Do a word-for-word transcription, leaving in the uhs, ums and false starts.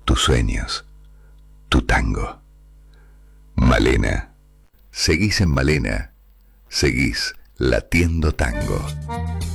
tus sueños, tu tango. Malena. Seguís en Malena. Seguís latiendo tango.